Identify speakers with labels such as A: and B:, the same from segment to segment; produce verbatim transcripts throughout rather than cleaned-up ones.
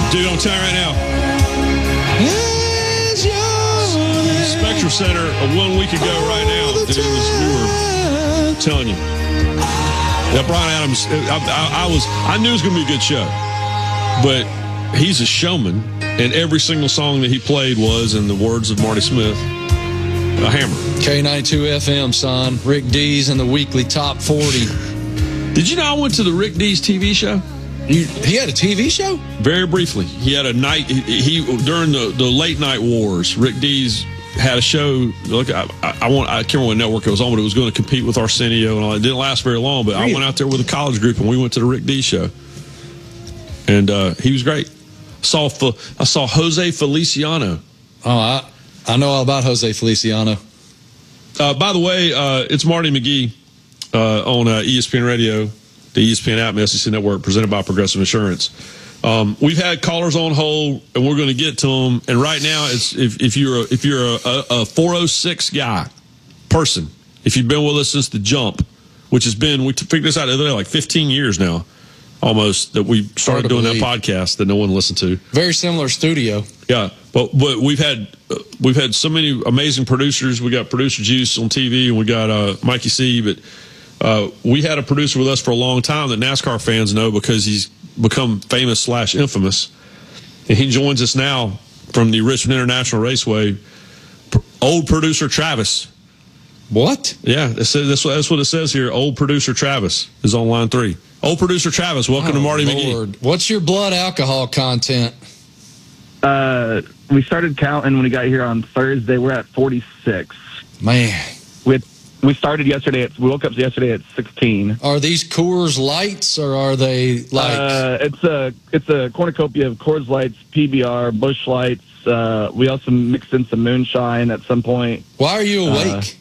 A: Dude, I'm telling you right now. Spectrum Center one week ago right now. Dude, it was, we were telling you. Yeah, Bryan Adams, I, I, I was, I knew it was going to be a good show. But he's a showman, and every single song that he played was, in the words of Marty Smith, a hammer.
B: K ninety-two F M, son. Rick Dees in the weekly top forty.
A: Did you know I went to the Rick Dees T V show?
B: You, he had a T V show?
A: Very briefly. He had a night, he, he during the, the late night wars, Rick Dees had a show. Look, I, I, want, I can't remember what network it was on, but it was going to compete with Arsenio, and all. It didn't last very long, but really? I went out there with a college group, and we went to the Rick Dees show. And uh, he was great. Saw I saw Jose Feliciano.
B: Oh, I, I know all about Jose Feliciano.
A: Uh, by the way, uh, it's Marty McGee uh, on uh, E S P N Radio, the E S P N app, and S E C Network, presented by Progressive Insurance. Um, we've had callers on hold, and we're going to get to them. And right now, it's if, if you're a, if you're a, a four oh six guy, person, if you've been with us since the jump, which has been, we figured this out the other day, like fifteen years now. Almost, that we started doing believe. that podcast that no one listened to.
B: Very similar studio.
A: Yeah, but but we've had uh, we've had so many amazing producers. We got Producer Juice on T V, and we got uh, Mikey C. But uh, we had a producer with us for a long time that NASCAR fans know because he's become famous slash infamous, and he joins us now from the Richmond International Raceway. Old producer Travis.
B: What?
A: Yeah, that's that's what that's what it says here. Old producer Travis is on line three. Old producer Travis, welcome
B: oh,
A: to Marty
B: Lord.
A: McGee.
B: What's your blood alcohol content?
C: Uh, we started counting when we got here on Thursday. We're at forty-six.
B: Man,
C: we we started yesterday. At, we woke up yesterday at sixteen.
B: Are these Coors Lights or are they like?
C: Uh, it's a it's a cornucopia of Coors Lights, P B R, Busch Lights. Uh, we also mixed in some moonshine at some point.
B: Why are you awake?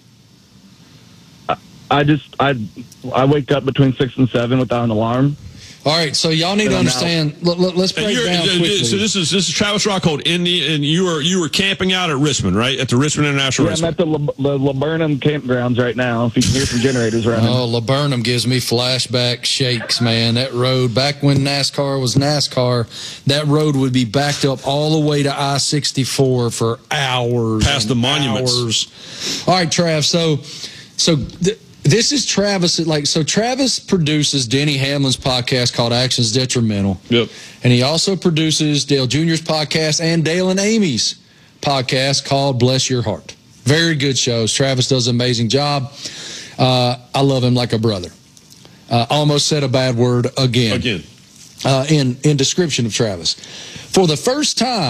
C: Uh, I, I just I I wake up between six and seven without an alarm.
B: All right, so y'all need to understand. Let, let, let's break down quickly.
A: So this is this is Travis Rockhold in the and you were you were camping out at Richmond, right? At the Richmond International.
C: Yeah, I'm at the, La, the Laburnum campgrounds right now. If you can hear some generators running.
B: Oh, Laburnum gives me flashback shakes, man. That road back when NASCAR was NASCAR, that road would be backed up all the way to I sixty-four for hours,
A: past the monuments.
B: Hours. All right, Trav. So, so. Th- This is Travis. Like so, Travis produces Denny Hamlin's podcast called Actions Detrimental.
A: Yep.
B: And he also produces Dale Junior's podcast and Dale and Amy's podcast called Bless Your Heart. Very good shows. Travis does an amazing job. Uh, I love him like a brother. Uh, almost said a bad word again.
A: Again.
B: Uh, in in description of Travis. For the first time.